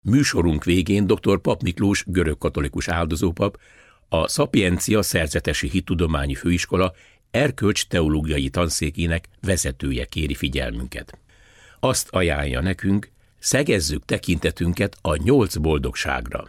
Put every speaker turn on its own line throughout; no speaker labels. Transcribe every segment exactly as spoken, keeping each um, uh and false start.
Műsorunk végén dr. Papp Miklós görögkatolikus áldozópap, a Szapiencia Szerzetesi Hittudományi Főiskola erkölcs-teológiai tanszékének vezetője kéri figyelmünket. Azt ajánlja nekünk, szegezzük tekintetünket a nyolc boldogságra.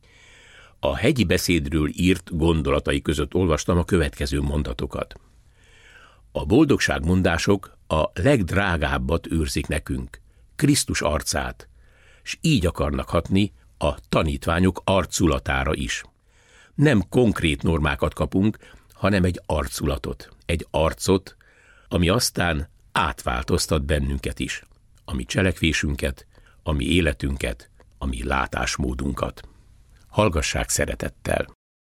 A hegyi beszédről írt gondolatai között olvastam a következő mondatokat. A boldogságmondások a legdrágábbat őrzik nekünk, Krisztus arcát, s így akarnak hatni a tanítványok arculatára is. Nem konkrét normákat kapunk, hanem egy arculatot, egy arcot, ami aztán átváltoztat bennünket is, a mi cselekvésünket, a mi életünket, a mi látásmódunkat. Hallgassák szeretettel!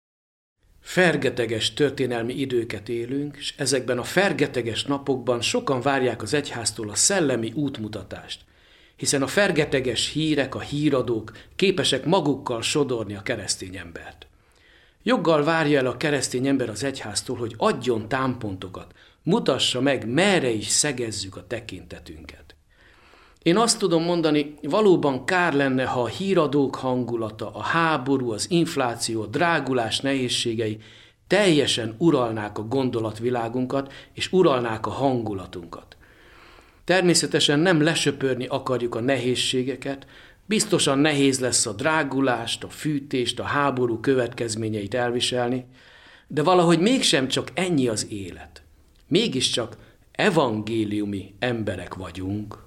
Fergeteges történelmi időket élünk, és ezekben a fergeteges napokban sokan várják az egyháztól a szellemi útmutatást, hiszen a fergeteges hírek, a híradók képesek magukkal sodorni a keresztény embert. Joggal várja el a keresztény ember az egyháztól, hogy adjon támpontokat, mutassa meg, merre is szegezzük a tekintetünket. Én azt tudom mondani, valóban kár lenne, ha a híradók hangulata, a háború, az infláció, a drágulás nehézségei teljesen uralnák a gondolatvilágunkat, és uralnák a hangulatunkat. Természetesen nem lesöpörni akarjuk a nehézségeket, biztosan nehéz lesz a drágulást, a fűtést, a háború következményeit elviselni, de valahogy mégsem csak ennyi az élet. Mégiscsak evangéliumi emberek vagyunk.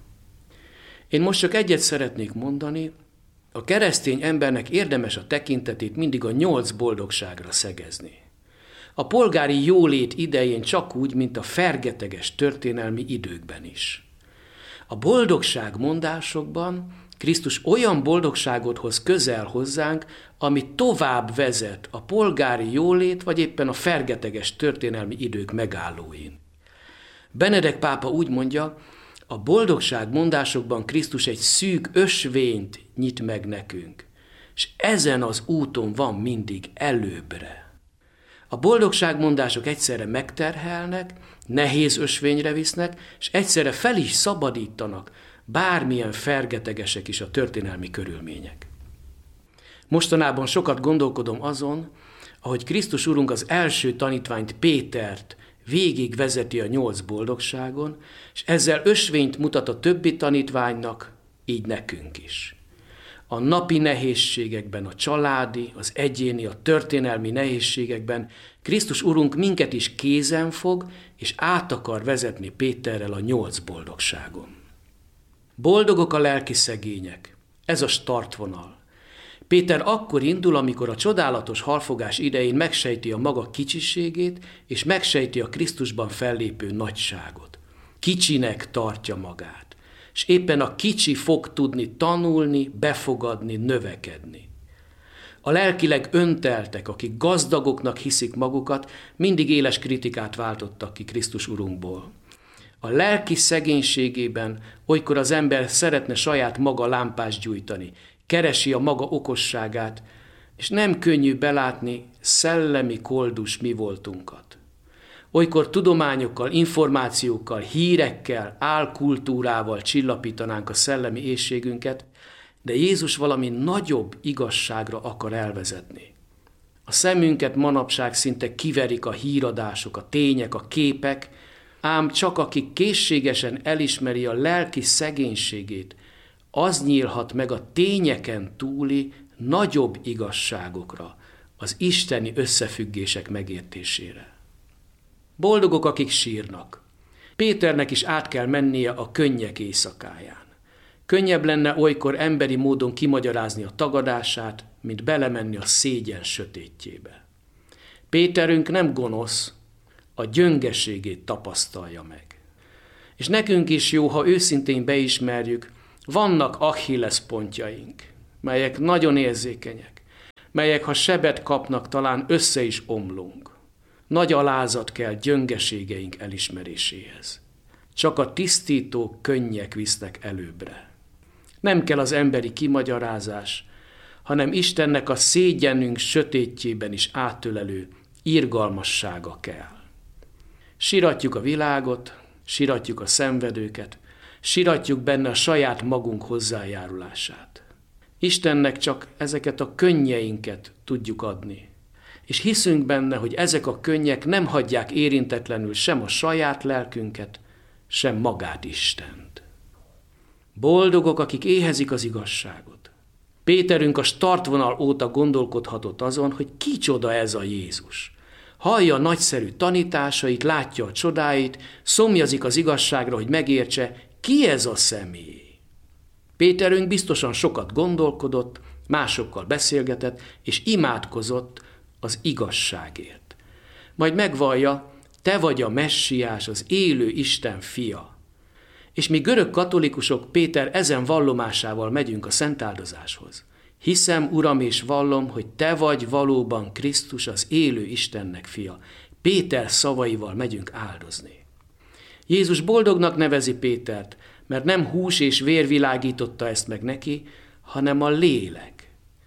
Én most csak egyet szeretnék mondani, a keresztény embernek érdemes a tekintetét mindig a nyolc boldogságra szegezni. A polgári jólét idején csak úgy, mint a fergeteges történelmi időkben is. A boldogság mondásokban Krisztus olyan boldogságot hoz közel hozzánk, ami tovább vezet a polgári jólét, vagy éppen a fergeteges történelmi idők megállóin. Benedek pápa úgy mondja, a boldogság mondásokban Krisztus egy szűk ösvényt nyit meg nekünk, és ezen az úton van mindig előbbre. A boldogságmondások egyszerre megterhelnek, nehéz ösvényre visznek, és egyszerre fel is szabadítanak, bármilyen fergetegesek is a történelmi körülmények. Mostanában sokat gondolkodom azon, ahogy Krisztus Urunk az első tanítványt, Pétert végig vezeti a nyolc boldogságon, és ezzel ösvényt mutat a többi tanítványnak, így nekünk is. A napi nehézségekben, a családi, az egyéni, a történelmi nehézségekben Krisztus Urunk minket is kézen fog, és át akar vezetni Péterrel a nyolc boldogságon. Boldogok a lelki szegények, ez a startvonal. Péter akkor indul, amikor a csodálatos halfogás idején megsejti a maga kicsiségét, és megsejti a Krisztusban fellépő nagyságot. Kicsinek tartja magát, és éppen a kicsi fog tudni tanulni, befogadni, növekedni. A lelkileg önteltek, akik gazdagoknak hiszik magukat, mindig éles kritikát váltottak ki Krisztus Urunkból. A lelki szegénységében olykor az ember szeretne saját maga lámpást gyújtani, keresi a maga okosságát, és nem könnyű belátni szellemi koldus mi voltunkat. Olykor tudományokkal, információkkal, hírekkel, álkultúrával csillapítanánk a szellemi éhségünket, de Jézus valami nagyobb igazságra akar elvezetni. A szemünket manapság szinte kiverik a híradások, a tények, a képek, ám csak aki készségesen elismeri a lelki szegénységét, az nyílhat meg a tényeken túli nagyobb igazságokra, az isteni összefüggések megértésére. Boldogok, akik sírnak. Péternek is át kell mennie a könnyek éjszakáján. Könnyebb lenne olykor emberi módon kimagyarázni a tagadását, mint belemenni a szégyen sötétjébe. Péterünk nem gonosz, a gyöngeségét tapasztalja meg. És nekünk is jó, ha őszintén beismerjük, vannak Achilles pontjaink, melyek nagyon érzékenyek, melyek ha sebet kapnak, talán össze is omlunk. Nagy alázat kell gyöngeségeink elismeréséhez. Csak a tisztító könnyek visznek előbbre. Nem kell az emberi kimagyarázás, hanem Istennek a szégyenünk sötétjében is átölelő irgalmassága kell. Siratjuk a világot, siratjuk a szenvedőket, siratjuk benne a saját magunk hozzájárulását. Istennek csak ezeket a könnyeinket tudjuk adni. És hiszünk benne, hogy ezek a könnyek nem hagyják érintetlenül sem a saját lelkünket, sem magát Istent. Boldogok, akik éhezik az igazságot. Péterünk a startvonal óta gondolkodhatott azon, hogy kicsoda ez a Jézus. Hallja a nagyszerű tanításait, látja a csodáit, szomjazik az igazságra, hogy megértse, ki ez a személy. Péterünk biztosan sokat gondolkodott, másokkal beszélgetett, és imádkozott az igazságért. Majd megvallja, te vagy a messiás, az élő Isten fia. És mi görög katolikusok Péter ezen vallomásával megyünk a szentáldozáshoz. Hiszem, Uram, és vallom, hogy te vagy valóban Krisztus, az élő Istennek fia. Péter szavaival megyünk áldozni. Jézus boldognak nevezi Pétert, mert nem hús és vér világította ezt meg neki, hanem a lélek.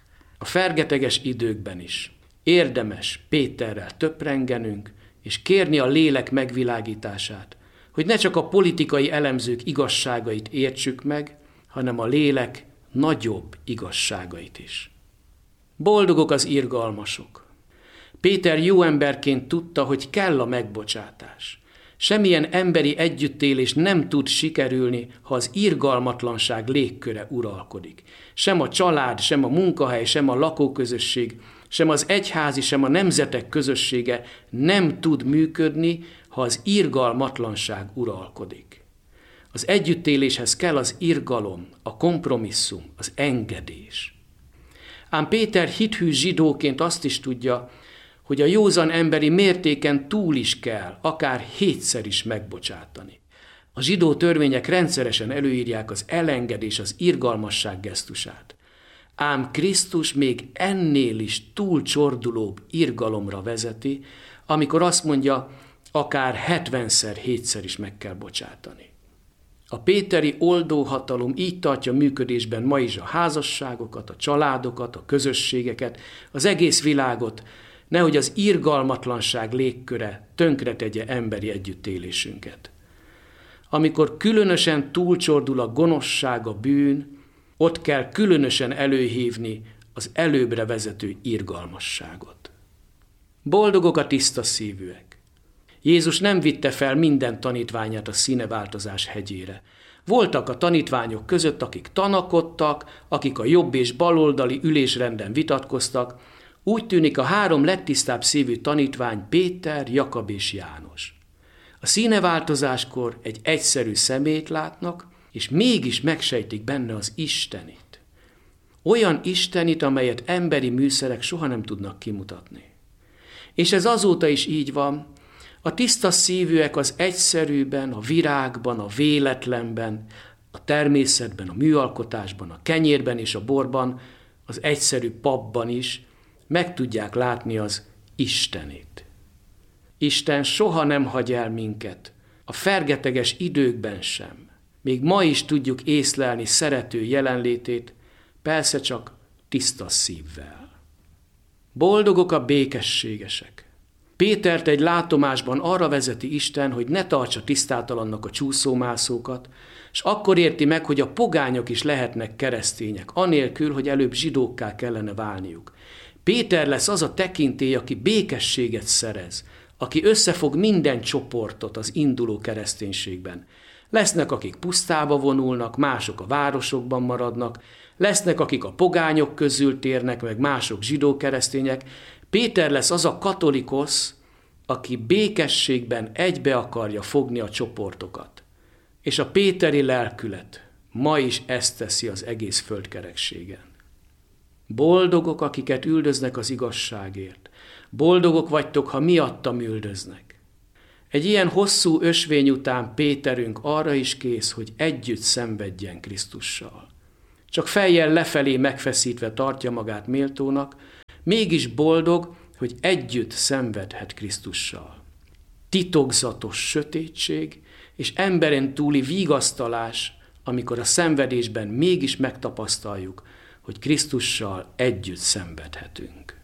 A fergeteges időkben is érdemes Péterrel töprengenünk, és kérni a lélek megvilágítását, hogy ne csak a politikai elemzők igazságait értsük meg, hanem a lélek nagyobb igazságait is. Boldogok az irgalmasok. Péter jó emberként tudta, hogy kell a megbocsátás. Semmilyen emberi együttélés nem tud sikerülni, ha az irgalmatlanság légköre uralkodik. Sem a család, sem a munkahely, sem a lakóközösség, sem az egyházi, sem a nemzetek közössége nem tud működni, ha az irgalmatlanság uralkodik. Az együttéléshez kell az irgalom, a kompromisszum, az engedés. Ám Péter hithű zsidóként azt is tudja, hogy a józan emberi mértéken túl is kell, akár hétszer is megbocsátani. A zsidó törvények rendszeresen előírják az elengedés, az irgalmasság gesztusát. Ám Krisztus még ennél is túlcsordulóbb irgalomra vezeti, amikor azt mondja, akár hetvenszer, hétszer is meg kell bocsátani. A péteri oldóhatalom így tartja működésben ma is a házasságokat, a családokat, a közösségeket, az egész világot, nehogy az irgalmatlanság légköre tönkretegye emberi együttélésünket. Amikor különösen túlcsordul a gonoszság, a bűn, ott kell különösen előhívni az előbbre vezető irgalmasságot. Boldogok a tiszta szívűek. Jézus nem vitte fel minden tanítványát a színeváltozás hegyére. Voltak a tanítványok között, akik tanakodtak, akik a jobb és baloldali ülésrenden vitatkoztak. Úgy tűnik, a három legtisztább szívű tanítvány Péter, Jakab és János. A színeváltozáskor egy egyszerű szemét látnak, és mégis megsejtik benne az Istenit. Olyan Istenit, amelyet emberi műszerek soha nem tudnak kimutatni. És ez azóta is így van. A tiszta szívűek az egyszerűben, a virágban, a véletlenben, a természetben, a műalkotásban, a kenyérben és a borban, az egyszerű papban is meg tudják látni az Istenit. Isten soha nem hagy el minket, a fergeteges időkben sem. Még ma is tudjuk észlelni szerető jelenlétét, persze csak tiszta szívvel. Boldogok a békességesek. Pétert egy látomásban arra vezeti Isten, hogy ne tartsa tisztátalannak a csúszómászókat, és akkor érti meg, hogy a pogányok is lehetnek keresztények, anélkül, hogy előbb zsidókká kellene válniuk. Péter lesz az a tekintély, aki békességet szerez, aki összefog minden csoportot az induló kereszténységben. Lesznek, akik pusztába vonulnak, mások a városokban maradnak, lesznek, akik a pogányok közül térnek, meg mások zsidó-keresztények. Péter lesz az a katolikosz, aki békességben egybe akarja fogni a csoportokat. És a péteri lelkület ma is ezt teszi az egész földkerekségen. Boldogok, akiket üldöznek az igazságért. Boldogok vagytok, ha miattam üldöznek. Egy ilyen hosszú ösvény után Péterünk arra is kész, hogy együtt szenvedjen Krisztussal. Csak fejjel lefelé megfeszítve tartja magát méltónak, mégis boldog, hogy együtt szenvedhet Krisztussal. Titokzatos sötétség és emberen túli vigasztalás, amikor a szenvedésben mégis megtapasztaljuk, hogy Krisztussal együtt szenvedhetünk.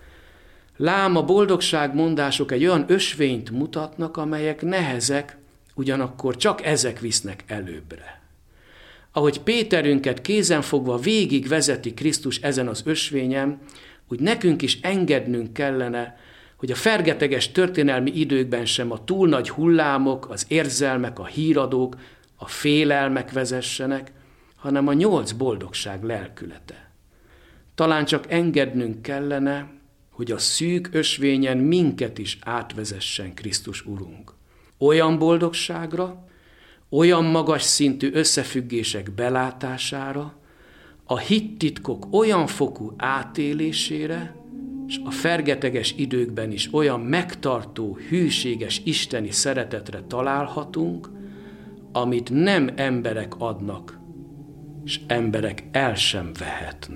Lám a boldogság mondások egy olyan ösvényt mutatnak, amelyek nehezek, ugyanakkor csak ezek visznek előbbre. ahogy Péterünket kézenfogva végig vezeti Krisztus ezen az ösvényen, úgy nekünk is engednünk kellene, hogy a fergeteges történelmi időkben sem a túl nagy hullámok, az érzelmek, a híradók, a félelmek vezessenek, hanem a nyolc boldogság lelkülete. Talán csak engednünk kellene, hogy a szűk ösvényen minket is átvezessen Krisztus Urunk. Olyan boldogságra, olyan magas szintű összefüggések belátására, a hittitkok olyan fokú átélésére, és a fergeteges időkben is olyan megtartó, hűséges isteni szeretetre találhatunk, amit nem emberek adnak, és emberek el sem vehetnek.